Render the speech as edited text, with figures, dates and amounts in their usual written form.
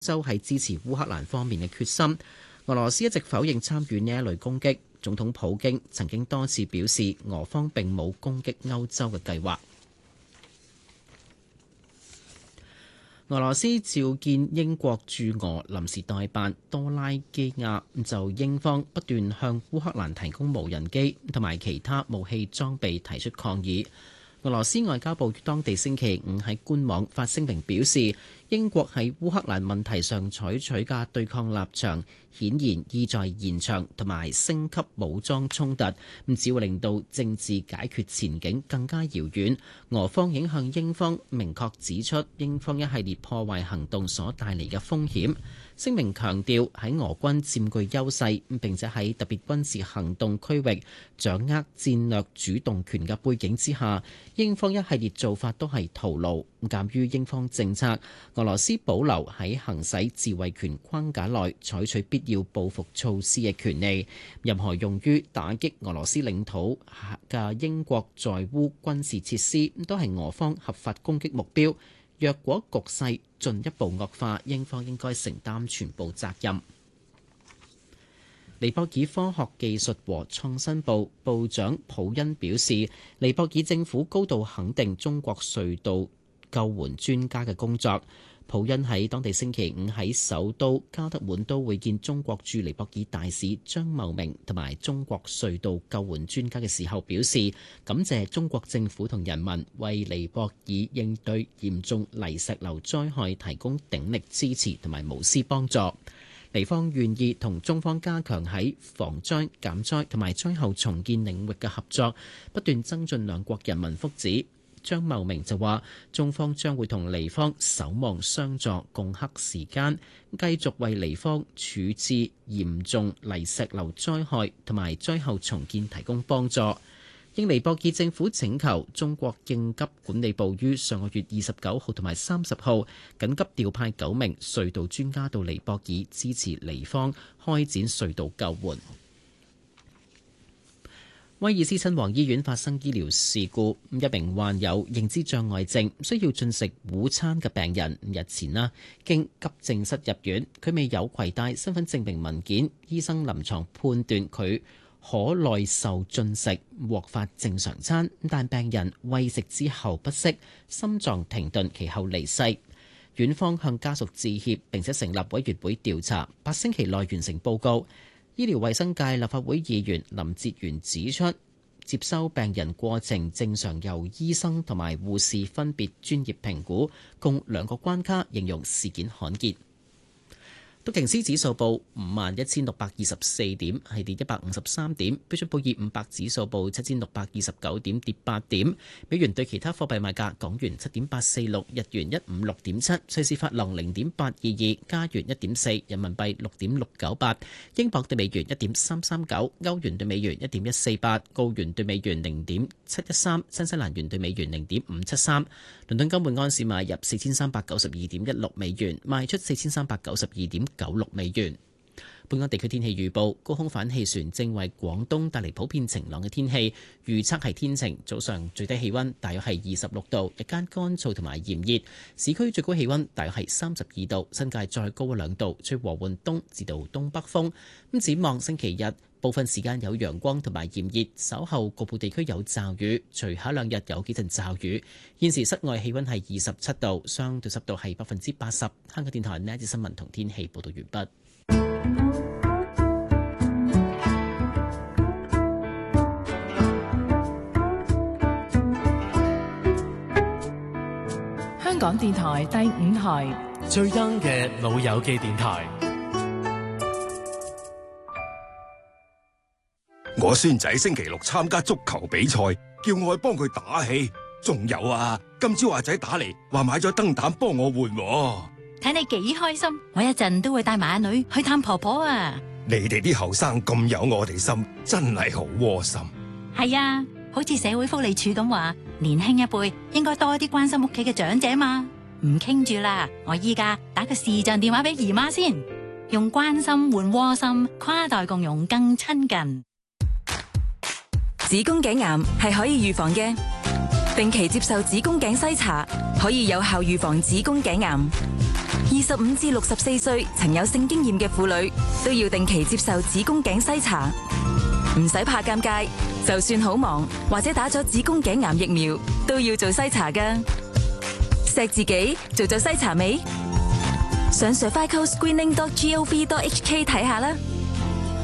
洲喺支持烏克蘭方面嘅決心。俄羅斯一直否認參與呢一類攻擊。總統普京曾經多次表示，俄方並冇攻擊歐洲嘅計劃。俄羅斯召見英國駐俄臨時代辦多拉基亞，就英方不斷向烏克蘭提供無人機同埋其他武器裝備提出抗議。俄羅斯外交部當地星期五喺官網發聲明表示，英國喺烏克蘭問題上採取嘅對抗立場，顯然意在延長同埋升級武裝衝突，只會令到政治解決前景更加遙遠。俄方已經向英方明確指出英方一系列破壞行動所帶嚟嘅風險。聲明強調喺俄軍佔據優勢並且喺特別軍事行動區域掌握戰略主動權嘅背景之下，英方一系列做法都係徒勞。鑑於英方政策，俄羅斯保留喺行使自衛權框架內採取必要報復措施嘅權利。任何用於打擊俄羅斯領土嘅英國在烏軍事設施都係俄方合法攻擊目標。若果局勢進一步惡化，英方應該承擔全部責任。尼泊爾科學技術和創新部部長普恩表示，尼泊爾政府高度肯定中國隧道救援專家嘅工作。普恩喺當地星期五喺首都加德滿都會見中國駐尼泊爾大使張茂明同埋中國隧道救援專家嘅時候表示，感謝中國政府同人民為尼泊爾應對嚴重泥石流災害提供鼎力支持同埋無私幫助。尼方願意同中方加強喺防災、減災同埋災後重建領域嘅合作，不斷增進兩國人民福祉。張茂明就話，中方將會同尼方守望相助，共克時艱，繼續為尼方處置嚴重泥石流災害同埋災後重建提供幫助。應尼泊爾政府請求，中國應急管理部於上個月29號同埋30號緊急調派9名隧道專家到尼泊爾支持尼方開展隧道救援。威爾斯親王醫院發生醫療事故，一名患有認知障礙症需要進食午餐嘅病人日前經急症室入院，佢未有攜帶身份證明文件，醫生臨床判斷佢可耐受進食，獲發正常餐，但病人餵食之後不適，心臟停頓，其後離世。院方向家屬致歉，並且成立委員會調查，8星期內完成報告。醫療衛生界立法會議員林哲元指出，接收病人過程正常由醫生同埋護士分別專業評估，共2個關卡，形容事件罕見。道瓊斯指數報51,624點，係跌153點。標準普爾500指數報7,629點，跌8點。美元對其他貨幣賣價：港元7.846，日元156.7，瑞士法郎0.822，加元1.4，人民幣6.698，英鎊對美元1.339，歐元對美元1.148，澳元對美元0.713，新西蘭元對美元0.573。倫敦金每安士買入4,392.16美元，賣出4,392.96美元。本港地區天氣預報，高空反氣旋正為廣東帶嚟普遍晴朗嘅天氣，預測係天晴，早上最低氣溫大約係26度，日間乾燥同埋炎熱，市區最高氣溫大約係32度，新界再高2度，吹和緩東至到東北風。咁展望星期日，部分時間有陽光同埋炎熱，稍後局部地區有驟雨，隨後2日有幾陣驟雨。現時室外氣溫係27度，相對濕度係80%。香港電台呢一節新聞同天氣報道完畢。 香港電台第5台最 young 嘅老友記電台。 我孫仔星期6參加足球比賽，叫我去幫佢打氣。仲有啊，今朝阿仔打嚟話買咗燈膽幫我換。 睇你幾開心，我一陣都會帶埋阿女去探婆婆啊！ 你哋啲後生咁有我哋心，真係好窩心。 係啊，好似社會福利署咁話，年輕一輩應該多啲關心屋企嘅長者嘛。唔傾住啦，我依家打個視像電話俾姨媽先，用關心換窩心，跨代共融更親近。 子宮頸癌係可以預防嘅，定期接受子宮頸篩查可以有效預防子宮頸癌。醫 25至64歲曾有性經驗嘅婦女都要定期接受子宮頸篩查，唔使怕尷尬，就算好忙或者打咗子宮頸癌疫苗，都要做篩查㗎。錫自己做咗篩查未？上 cervicalscreening.gov.hk 睇下啦。